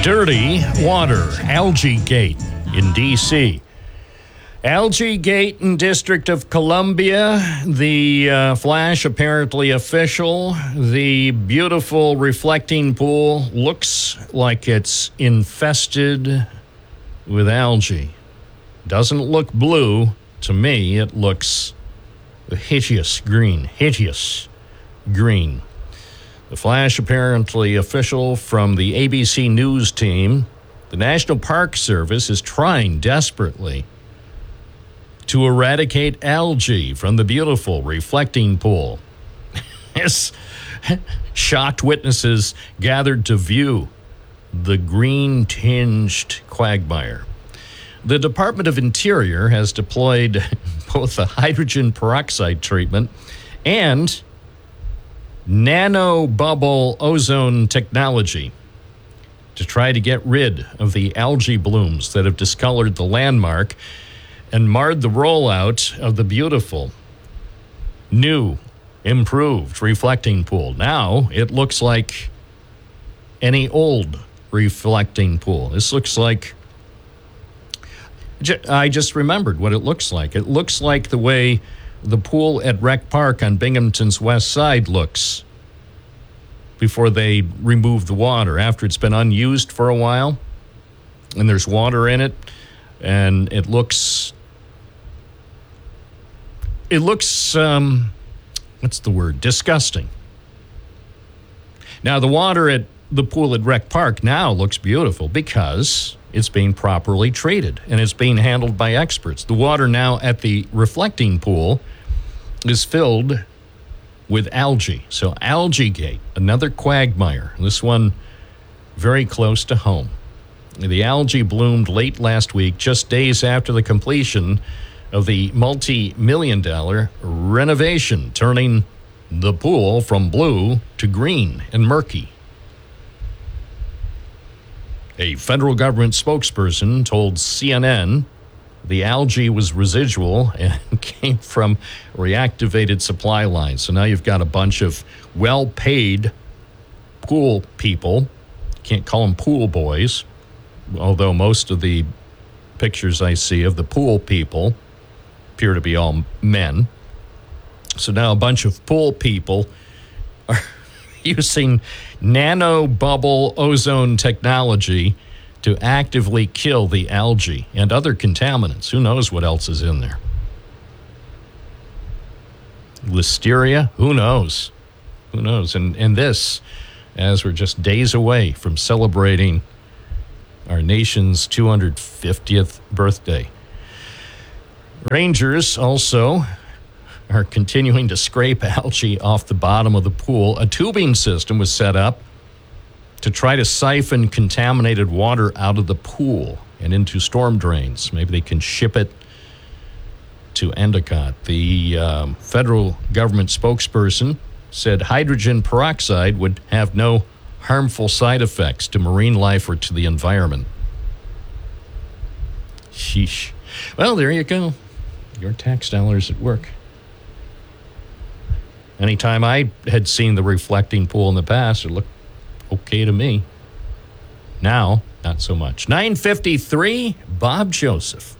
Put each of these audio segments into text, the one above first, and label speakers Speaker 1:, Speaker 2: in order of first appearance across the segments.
Speaker 1: Dirty water, Algae Gate in D.C. Algae Gate in District of Columbia, the Flash apparently official. The beautiful reflecting pool looks like it's infested with algae. Doesn't look blue. To me, it looks hideous green. The Flash apparently official from the ABC News team. The National Park Service is trying desperately to eradicate algae from the beautiful reflecting pool. As shocked witnesses gathered to view the green-tinged quagmire. The Department of Interior has deployed both a hydrogen peroxide treatment and nanobubble ozone technology to try to get rid of the algae blooms that have discolored the landmark and marred the rollout of the beautiful, new, improved reflecting pool. Now it looks like any old reflecting pool. This looks like, I just remembered what it looks like. It looks like the way the pool at Rec Park on Binghamton's west side looks before they remove the water, after it's been unused for a while and there's water in it, and it looks what's the word? Disgusting. Now, the water at the pool at Rec Park now looks beautiful because it's being properly treated and it's being handled by experts. The water now at the reflecting pool is filled with algae. So Algae Gate, another quagmire. This one very close to home. The algae bloomed late last week, just days after the completion of the multi-million-dollar renovation, turning the pool from blue to green and murky. A federal government spokesperson told CNN the algae was residual and came from reactivated supply lines. So now you've got a bunch of well-paid pool people. Can't call them pool boys, although most of the pictures I see of the pool people appear to be all men. So now a bunch of pool people are using nanobubble ozone technology to actively kill the algae and other contaminants. Who knows what else is in there? Listeria? Who knows? Who knows? And this, as we're just days away from celebrating our nation's 250th birthday. Rangers also are continuing to scrape algae off the bottom of the pool. A tubing system was set up to try to siphon contaminated water out of the pool and into storm drains. Maybe they can ship it to Endicott. The federal government spokesperson said hydrogen peroxide would have no harmful side effects to marine life or to the environment. Sheesh. Well, there you go. Your tax dollars at work. Anytime I had seen the reflecting pool in the past, it looked okay to me. Now, not so much. 9:53, Bob Joseph.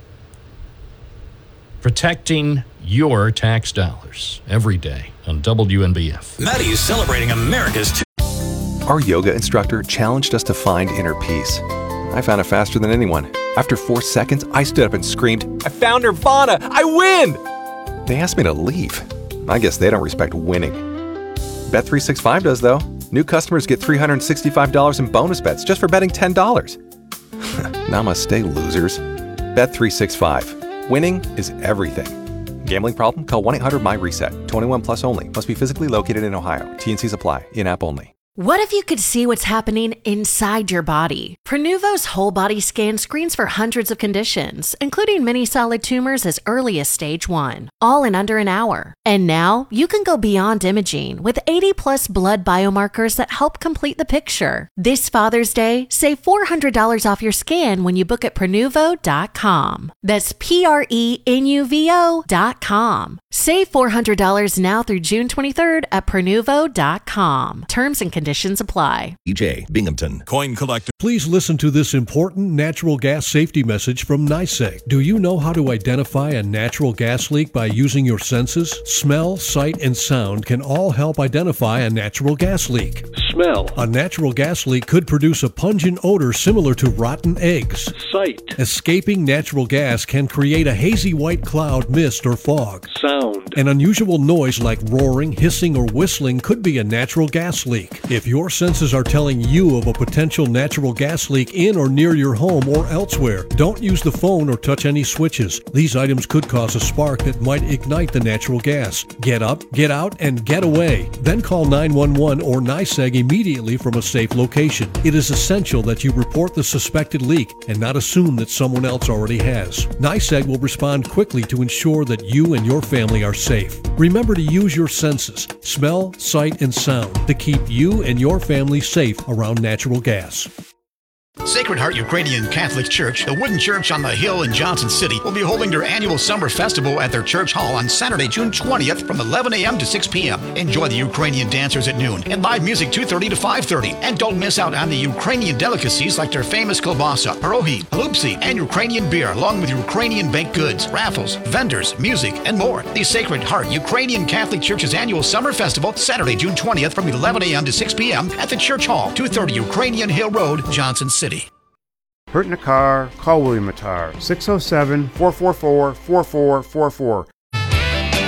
Speaker 1: Protecting your tax dollars every day on WNBF.
Speaker 2: Maddie is celebrating America's...
Speaker 3: Our yoga instructor challenged us to find inner peace. I found it faster than anyone. After 4 seconds, I stood up and screamed, "I found Nirvana! I win!" They asked me to leave. I guess they don't respect winning. Bet365 does, though. New customers get $365 in bonus bets just for betting $10. Namaste, losers. Bet365. Winning is everything. Gambling problem? Call 1-800-MY-RESET. 21 plus only. Must be physically located in Ohio. T&Cs apply. In-app only.
Speaker 4: What if you could see what's happening inside your body? Prenuvo's whole body scan screens for hundreds of conditions, including many solid tumors as early as stage 1, all in under an hour. And now you can go beyond imaging with 80 plus blood biomarkers that help complete the picture. This Father's Day, save $400 off your scan when you book at Prenuvo.com. That's Prenuvo.com. Save $400 now through June 23rd at Prenuvo.com. Terms and conditions Conditions apply.
Speaker 5: EJ Binghamton.
Speaker 6: Coin collector.
Speaker 7: Please listen to this important natural gas safety message from NYSEG. Do you know how to identify a natural gas leak by using your senses? Smell, sight, and sound can all help identify a natural gas leak. Smell. A natural gas leak could produce a pungent odor similar to rotten eggs. Sight. Escaping natural gas can create a hazy white cloud, mist, or fog. Sound. An unusual noise like roaring, hissing, or whistling could be a natural gas leak. If your senses are telling you of a potential natural gas leak in or near your home or elsewhere, don't use the phone or touch any switches. These items could cause a spark that might ignite the natural gas. Get up, get out, and get away. Then call 911 or NYSEG immediately from a safe location. It is essential that you report the suspected leak and not assume that someone else already has. NYSEG will respond quickly to ensure that you and your family are safe. Remember to use your senses, smell, sight, and sound to keep you and your family safe around natural gas.
Speaker 2: Sacred Heart Ukrainian Catholic Church, the wooden church on the hill in Johnson City, will be holding their annual summer festival at their church hall on Saturday, June 20th from 11 a.m. to 6 p.m. Enjoy the Ukrainian dancers at noon and live music 2:30 to 5:30. And don't miss out on the Ukrainian delicacies like their famous kielbasa, pierogi, halupsi, and Ukrainian beer, along with Ukrainian baked goods, raffles, vendors, music, and more. The Sacred Heart Ukrainian Catholic Church's annual summer festival, Saturday, June 20th from 11 a.m. to 6 p.m. at the church hall, 230 Ukrainian Hill Road, Johnson City.
Speaker 8: Hurt in a car? Call William Attar, 607-444-4444.